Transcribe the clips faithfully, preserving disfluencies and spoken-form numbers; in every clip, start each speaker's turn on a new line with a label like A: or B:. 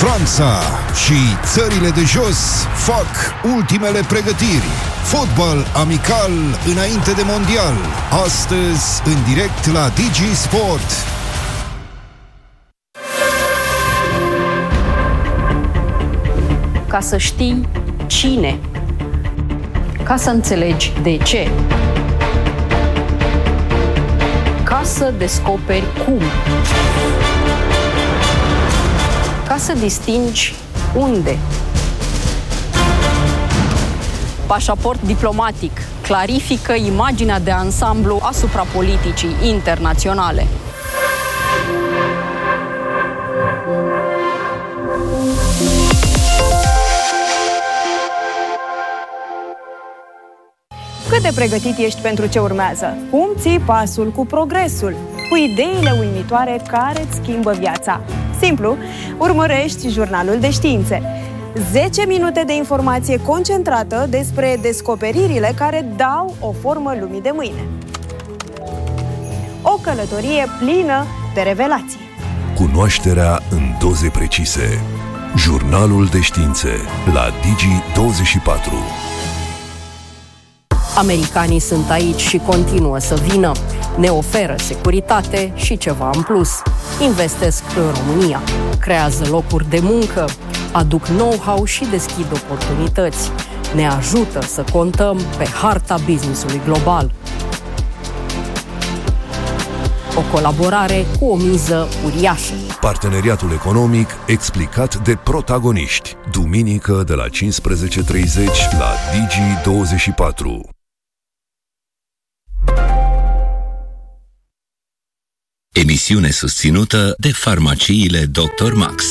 A: Franța și țările de jos fac ultimele pregătiri. Fotbal amical înainte de mondial. Astăzi, în direct la Digi Sport.
B: Ca să știi cine, ca să înțelegi de ce, ca să descoperi cum, ca să distingi unde. Pașaport diplomatic clarifică imaginea de ansamblu asupra politicii internaționale.
C: Cât de pregătit ești pentru ce urmează? Cum ții pasul cu progresul? Cu ideile uimitoare care îți schimbă viața? Simplu, urmărești Jurnalul de Științe. zece minute de informație concentrată despre descoperirile care dau o formă lumii de mâine. O călătorie plină de revelații.
D: Cunoașterea în doze precise. Jurnalul de Științe la Digi douăzeci și patru.
B: Americanii sunt aici și continuă să vină. Ne oferă securitate și ceva în plus. Investesc în România, creează locuri de muncă, aduc know-how și deschid oportunități. Ne ajută să contăm pe harta business-ului global. O colaborare cu o miză uriașă.
D: Parteneriatul economic explicat de protagoniști. Duminică de la cincisprezece treizeci la Digi douăzeci și patru.
E: Emisiune susținută de farmaciile doctor Max.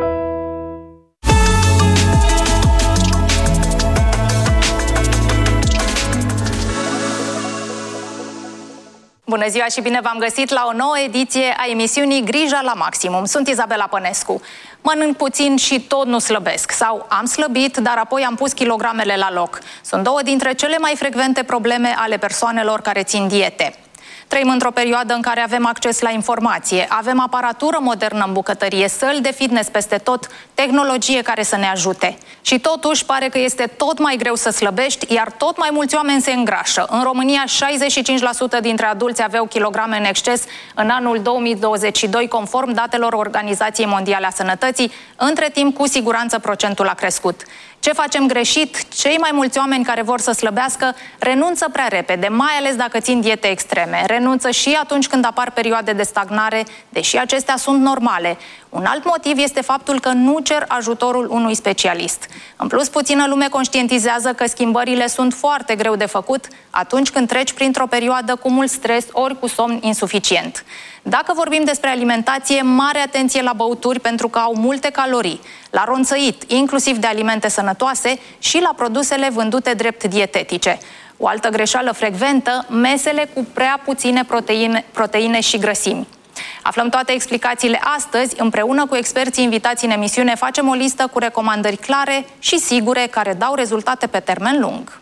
F: Bună ziua și bine v-am găsit la o nouă ediție a emisiunii Grija la Maximum. Sunt Izabela Pănescu. Mănânc puțin și tot nu slăbesc. Sau am slăbit, dar apoi am pus kilogramele la loc. Sunt două dintre cele mai frecvente probleme ale persoanelor care țin diete. Trăim într-o perioadă în care avem acces la informație, avem aparatură modernă în bucătărie, săli de fitness peste tot, tehnologie care să ne ajute. Și totuși pare că este tot mai greu să slăbești, iar tot mai mulți oameni se îngrașă. În România, șaizeci și cinci la sută dintre adulți aveau kilograme în exces în anul două mii douăzeci și doi, conform datelor Organizației Mondiale a Sănătății. Între timp, cu siguranță, procentul a crescut. Ce facem greșit? Cei mai mulți oameni care vor să slăbească renunță prea repede, mai ales dacă țin diete extreme. Renunță și atunci când apar perioade de stagnare, deși acestea sunt normale. Un alt motiv este faptul că nu cer ajutorul unui specialist. În plus, puțină lume conștientizează că schimbările sunt foarte greu de făcut atunci când treci printr-o perioadă cu mult stres ori cu somn insuficient. Dacă vorbim despre alimentație, mare atenție la băuturi pentru că au multe calorii, la ronțăit, inclusiv de alimente sănătoase, și la produsele vândute drept dietetice. O altă greșeală frecventă, mesele cu prea puține proteine, proteine și grăsimi. Aflăm toate explicațiile astăzi, împreună cu experții invitați în emisiune, facem o listă cu recomandări clare și sigure care dau rezultate pe termen lung.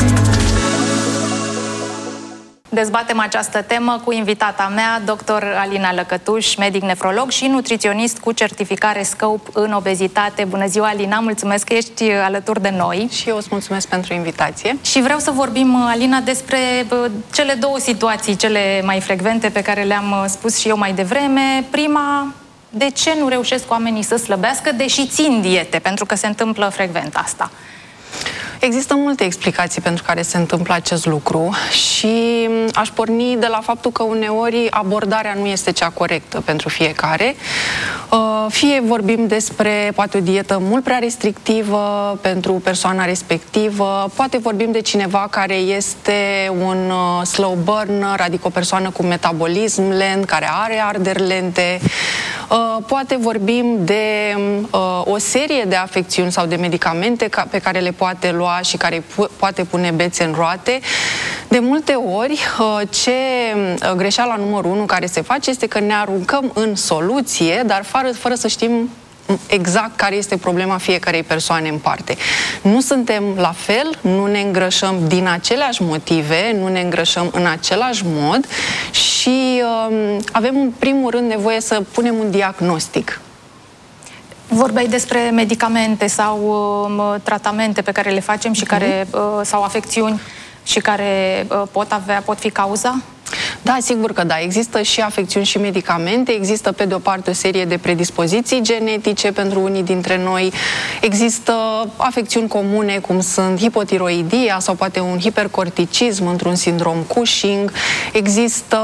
F: Dezbatem această temă cu invitata mea, doctor Alina Lăcătuș, medic nefrolog și nutriționist cu certificare Scope în obezitate. Bună ziua, Alina, mulțumesc că ești alături de noi.
G: Și eu îți mulțumesc pentru invitație.
F: Și vreau să vorbim, Alina, despre cele două situații cele mai frecvente pe care le-am spus și eu mai devreme. Prima, de ce nu reușesc oamenii să slăbească, deși țin diete? Pentru că se întâmplă frecvent asta.
G: Există multe explicații pentru care se întâmplă acest lucru și aș porni de la faptul că uneori abordarea nu este cea corectă pentru fiecare. Fie vorbim despre poate o dietă mult prea restrictivă pentru persoana respectivă, poate vorbim de cineva care este un slow burner, adică o persoană cu metabolism lent, care are arderi lente. Poate vorbim de o serie de afecțiuni sau de medicamente pe care le poate lua și care poate pune bețe în roate. De multe ori, ce greșeala numărul unu care se face este că ne aruncăm în soluție, dar fără, fără să știm exact care este problema fiecarei persoane în parte. Nu suntem la fel, nu ne îngrășăm din aceleași motive, nu ne îngrășăm în același mod și um, avem în primul rând nevoie să punem un diagnostic.
F: Vorbeai despre medicamente sau uh, tratamente pe care le facem și uh-huh. care, uh, sau afecțiuni și care uh, pot avea, pot fi cauza?
G: Da, sigur că da. Există și afecțiuni și medicamente, există pe de o parte o serie de predispoziții genetice pentru unii dintre noi, există afecțiuni comune cum sunt hipotiroidia sau poate un hipercorticism într-un sindrom Cushing, există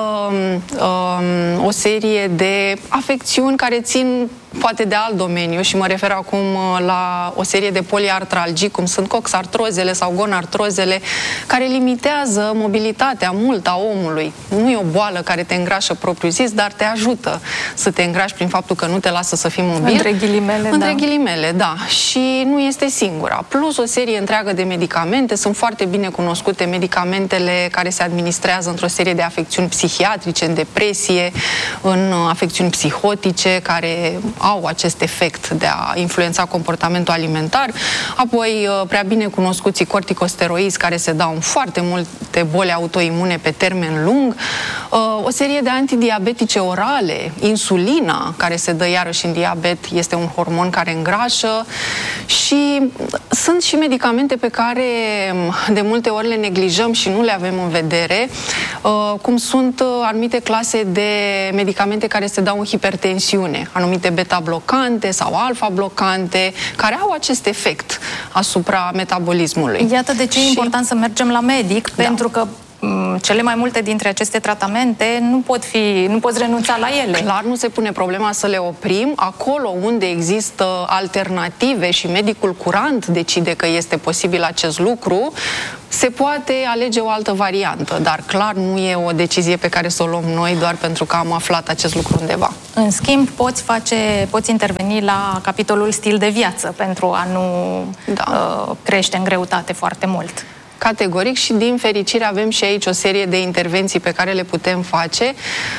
G: um, o serie de afecțiuni care țin poate de alt domeniu și mă refer acum la o serie de poliartralgii, cum sunt coxartrozele sau gonartrozele, care limitează mobilitatea mult a omului. Nu e o boală care te îngrașă propriu-zis, dar te ajută să te îngrași prin faptul că nu te lasă să fii mobil.
F: Între ghilimele,
G: Între
F: da.
G: ghilimele, da. Și nu este singura. Plus o serie întreagă de medicamente. Sunt foarte bine cunoscute medicamentele care se administrează într-o serie de afecțiuni psihiatrice, în depresie, în afecțiuni psihotice, care au acest efect de a influența comportamentul alimentar. Apoi, prea bine cunoscuții corticosteroizi, care se dau în foarte multe boli autoimune pe termen lung. O serie de antidiabetice orale, insulina, care se dă iarăși în diabet, este un hormon care îngrașă. Și sunt și medicamente pe care de multe ori le neglijăm și nu le avem în vedere, cum sunt anumite clase de medicamente care se dau în hipertensiune, anumite beta-blocante sau alfa-blocante, care au acest efect asupra metabolismului.
F: Iată de ce și... e important să mergem la medic, da. Pentru că cele mai multe dintre aceste tratamente nu pot fi, nu poți renunța la ele.
G: Clar, nu se pune problema să le oprim. Acolo unde există alternative și medicul curant decide că este posibil acest lucru, se poate alege o altă variantă, dar clar nu e o decizie pe care să o luăm noi doar pentru că am aflat acest lucru undeva.
F: În schimb, poți face, poți interveni la capitolul stil de viață pentru a nu da. uh, crește în greutate foarte mult.
G: Categoric, și din fericire avem și aici o serie de intervenții pe care le putem face,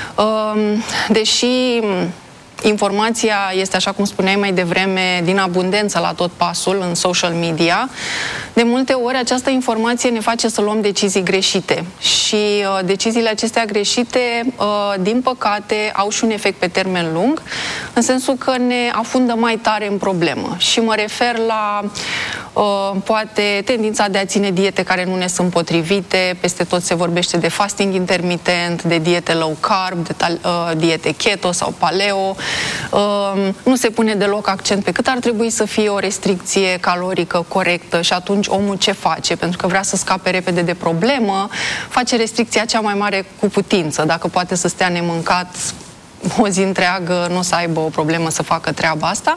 G: deși informația este, așa cum spuneai mai devreme, din abundență la tot pasul în social media. De multe ori această informație ne face să luăm decizii greșite și uh, deciziile acestea greșite, uh, din păcate, au și un efect pe termen lung, în sensul că ne afundă mai tare în problemă. Și mă refer la uh, poate tendința de a ține diete care nu ne sunt potrivite. Peste tot se vorbește de fasting intermitent, de diete low carb, de uh, diete keto sau paleo. Uh, nu se pune deloc accent pe cât ar trebui să fie o restricție calorică corectă și atunci omul ce face? Pentru că vrea să scape repede de problemă, face restricția cea mai mare cu putință. Dacă poate să stea nemâncat o zi întreagă, nu o să aibă o problemă să facă treaba asta.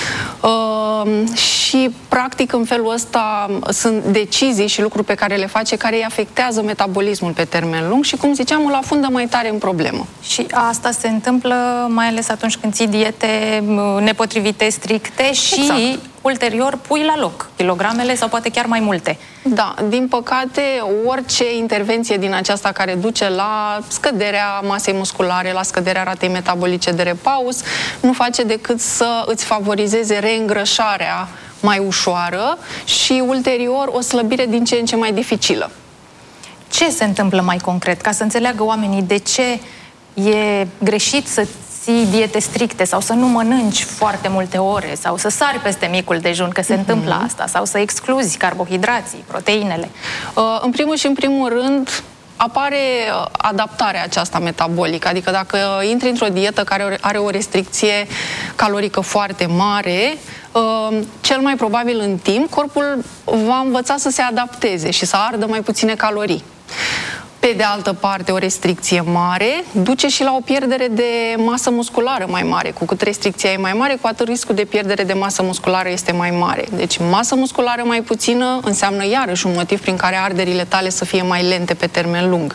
G: Uh, și, practic, în felul ăsta sunt decizii și lucruri pe care le face care îi afectează metabolismul pe termen lung și, cum ziceam, îl afundă mai tare în problemă.
F: Și asta se întâmplă mai ales atunci când ții diete nepotrivite, stricte și exact. Ulterior pui la loc kilogramele sau poate chiar mai multe.
G: Da, din păcate, orice intervenție din aceasta care duce la scăderea masei musculare, la scăderea ratei metabolice de repaus, nu face decât să îți favorizeze reîngrășarea mai ușoară și ulterior o slăbire din ce în ce mai dificilă.
F: Ce se întâmplă mai concret? Ca să înțeleagă oamenii de ce e greșit să ții diete stricte sau să nu mănânci foarte multe ore sau să sari peste micul dejun, că se mm-hmm. întâmplă asta, sau să excluzi carbohidrații, proteinele.
G: Uh, în primul și în primul rând apare adaptarea aceasta metabolică, adică dacă intri într-o dietă care are o restricție calorică foarte mare, cel mai probabil în timp corpul va învăța să se adapteze și să ardă mai puține calorii. Pe de altă parte, o restricție mare duce și la o pierdere de masă musculară mai mare. Cu cât restricția e mai mare, cu atât riscul de pierdere de masă musculară este mai mare. Deci masă musculară mai puțină înseamnă iarăși un motiv prin care arderile tale să fie mai lente pe termen lung.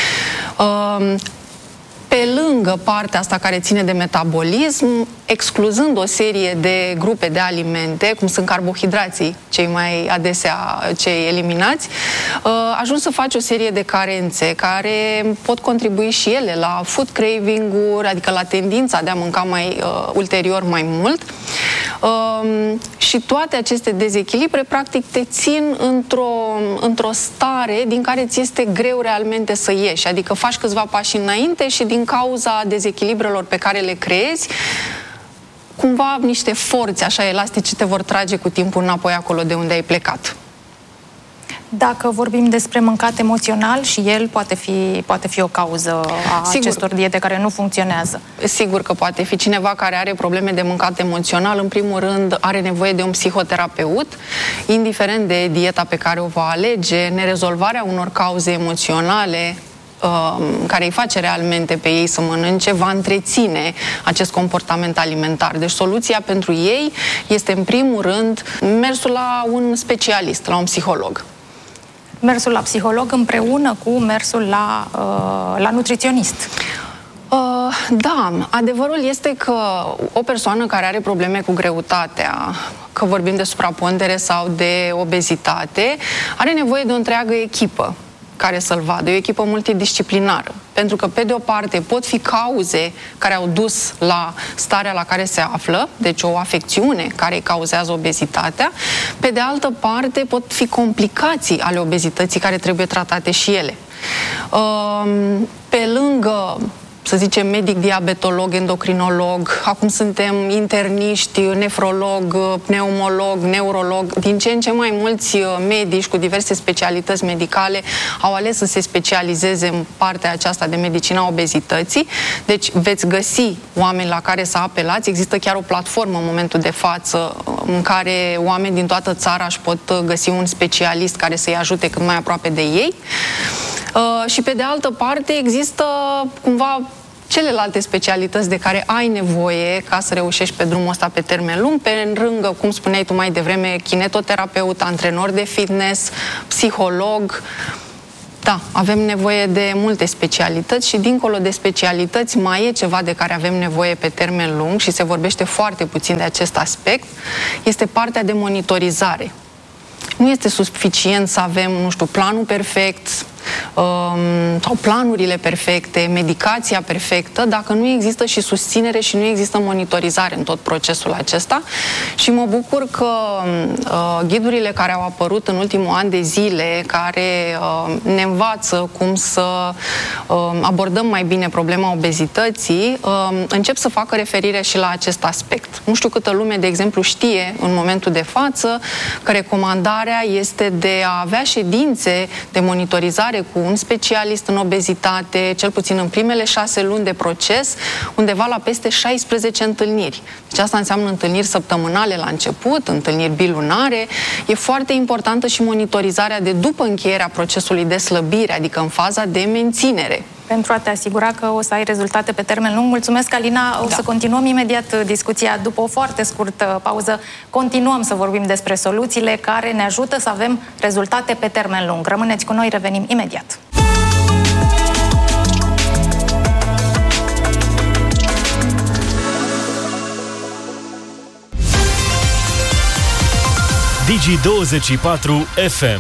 G: Pe lângă partea asta care ține de metabolism, excluzând o serie de grupe de alimente, cum sunt carbohidrații, cei mai adesea cei eliminați, ajungi să faci o serie de carențe care pot contribui și ele la food craving-uri, adică la tendința de a mânca mai uh, ulterior mai mult. Uh, și toate aceste dezechilibre, practic, te țin într-o, într-o stare din care ți este greu realmente să ieși. Adică faci câțiva pași înainte și din cauza dezechilibrelor pe care le creezi, cumva niște forțe așa elastice te vor trage cu timpul înapoi acolo de unde ai plecat.
F: Dacă vorbim despre mâncat emoțional, și el poate fi, poate fi o cauză a Sigur. acestor diete care nu funcționează.
G: Sigur că poate fi. Cineva care are probleme de mâncat emoțional, în primul rând, are nevoie de un psihoterapeut, indiferent de dieta pe care o va alege, nerezolvarea unor cauze emoționale care îi face realmente pe ei să mănânce, va întreține acest comportament alimentar. Deci soluția pentru ei este, în primul rând, mersul la un specialist, la un psiholog.
F: Mersul la psiholog împreună cu mersul la, uh, la nutriționist.
G: Uh, da, adevărul este că o persoană care are probleme cu greutatea, că vorbim de suprapondere sau de obezitate, are nevoie de o întreagă echipă care să-l vadă, o echipă multidisciplinară. Pentru că, pe de o parte, pot fi cauze care au dus la starea la care se află, deci o afecțiune care îi cauzează obezitatea, pe de altă parte, pot fi complicații ale obezității care trebuie tratate și ele. Pe lângă, să zicem, medic, diabetolog, endocrinolog, acum suntem interniști, nefrolog, pneumolog, neurolog, din ce în ce mai mulți medici cu diverse specialități medicale au ales să se specializeze în partea aceasta de medicina obezității. Deci veți găsi oameni la care să apelați. Există chiar o platformă în momentul de față în care oameni din toată țara își pot găsi un specialist care să-i ajute cât mai aproape de ei. Uh, și pe de altă parte există cumva celelalte specialități de care ai nevoie ca să reușești pe drumul ăsta pe termen lung, pe lângă, cum spuneai tu mai devreme, kinetoterapeut, antrenor de fitness, psiholog. Da, avem nevoie de multe specialități și dincolo de specialități mai e ceva de care avem nevoie pe termen lung și se vorbește foarte puțin de acest aspect, este partea de monitorizare. Nu este suficient să avem, nu știu, planul perfect um, sau planurile perfecte, medicația perfectă, dacă nu există și susținere și nu există monitorizare în tot procesul acesta. Și mă bucur că uh, ghidurile care au apărut în ultimul an de zile, care uh, ne învață cum să uh, abordăm mai bine problema obezității, uh, încep să facă referire și la acest aspect. Nu știu câtă lume, de exemplu, știe în momentul de față că recomandarea este de a avea ședințe de monitorizare cu un specialist în obezitate, cel puțin în primele șase luni de proces, undeva la peste șaisprezece întâlniri. Deci asta înseamnă întâlniri săptămânale la început, întâlniri bilunare. E foarte importantă și monitorizarea de după încheierea procesului de slăbire, adică în faza de menținere.
F: Pentru a te asigura că o să ai rezultate pe termen lung. Mulțumesc, Alina. O da. să continuăm imediat discuția. După o foarte scurtă pauză, continuăm să vorbim despre soluțiile care ne ajută să avem rezultate pe termen lung. Rămâneți cu noi, revenim imediat.
H: Digi douăzeci și patru F M.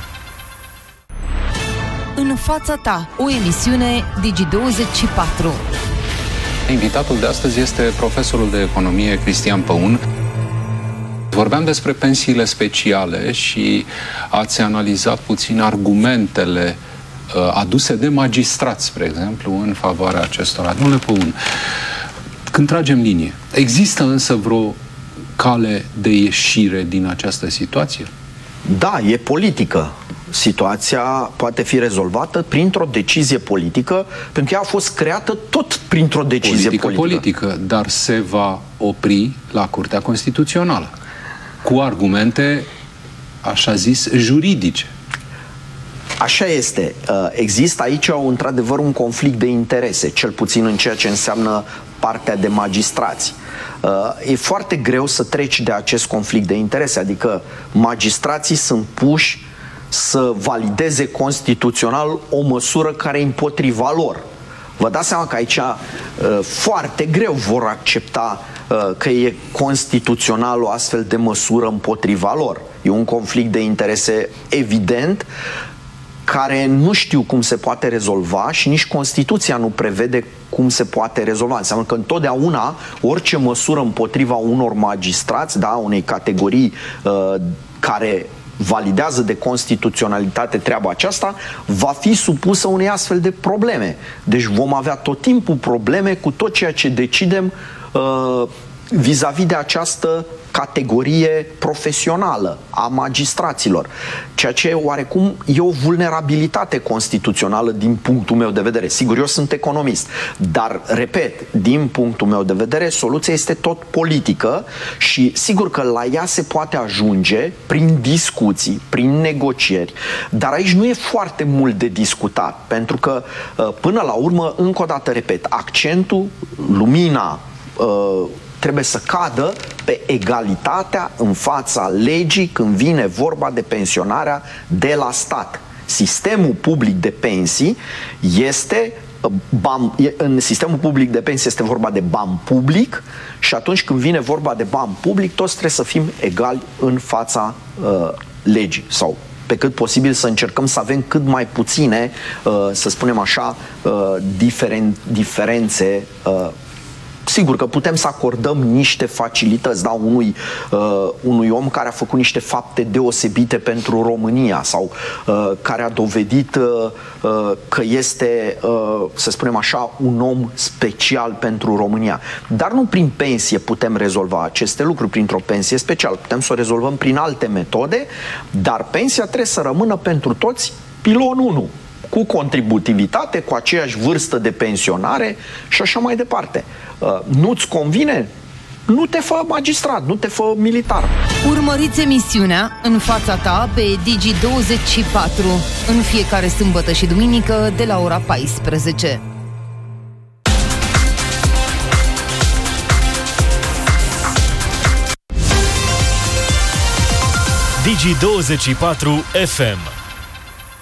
I: În fața ta, o emisiune Digi douăzeci și patru.
J: Invitatul de astăzi este profesorul de economie Cristian Păun. Vorbeam despre pensiile speciale și ați analizat puțin argumentele uh, aduse de magistrați, spre exemplu, în favoarea acestora. Domnule Păun, când tragem linie, există însă vreo cale de ieșire din această situație?
K: Da, e politică. Situația poate fi rezolvată printr-o decizie politică, pentru că ea a fost creată tot printr-o decizie politică.
J: Politică, politică, dar se va opri la Curtea Constituțională, cu argumente, așa zis, juridice.
K: Așa este. Există aici, într-adevăr, un conflict de interese, cel puțin în ceea ce înseamnă partea de magistrați. E foarte greu să treci de acest conflict de interese, adică magistrații sunt puși să valideze constituțional o măsură care e împotriva lor. Vă dați seama că aici foarte greu vor accepta că e constituțional o astfel de măsură împotriva lor. E un conflict de interese evident, care nu știu cum se poate rezolva și nici Constituția nu prevede cum se poate rezolva. Înseamnă că întotdeauna orice măsură împotriva unor magistrați, da, unei categorii uh, care validează de constituționalitate treaba aceasta, va fi supusă unei astfel de probleme. Deci vom avea tot timpul probleme cu tot ceea ce decidem uh, vis-a-vis de această categorie profesională a magistraților, ceea ce oarecum e o vulnerabilitate constituțională din punctul meu de vedere. Sigur, eu sunt economist, dar, repet, din punctul meu de vedere, soluția este tot politică și sigur că la ea se poate ajunge prin discuții, prin negocieri, dar aici nu e foarte mult de discutat, pentru că, până la urmă, încă o dată, repet, accentul, lumina trebuie să cadă pe egalitatea în fața legii când vine vorba de pensionarea de la stat. Sistemul public de pensii este bani, în sistemul public de pensii este vorba de bani public și atunci când vine vorba de bani public, toți trebuie să fim egali în fața uh, legii sau pe cât posibil să încercăm să avem cât mai puține, uh, să spunem așa, uh, diferen, diferențe. Uh, Sigur că putem să acordăm niște facilități, da, unui, uh, unui om care a făcut niște fapte deosebite pentru România sau uh, care a dovedit uh, uh, că este, uh, să spunem așa, un om special pentru România. Dar nu prin pensie putem rezolva aceste lucruri, printr-o pensie specială. Putem să o rezolvăm prin alte metode, dar pensia trebuie să rămână pentru toți pilon unu. Cu contributivitate, cu aceeași vârstă de pensionare și așa mai departe. Uh, nu-ți convine? Nu te fă magistrat, nu te fă militar.
I: Urmăriți emisiunea În fața ta pe Digi douăzeci și patru în fiecare sâmbătă și duminică de la ora paisprezece.
H: Digi douăzeci și patru F M